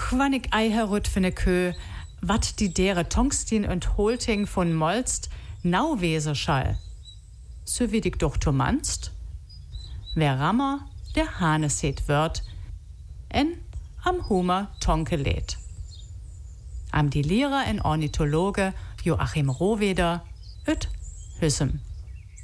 wann ich ei herut für ne Kö, wat die dere Tongstin und Holting von Molst nau wese schall. So wie dich doch tomanst, wer rammer, der Haneset wird, en am Hummer Tonke lädt. Am die Lehrer en Ornithologe Joachim Rohweder, üt Hüssem.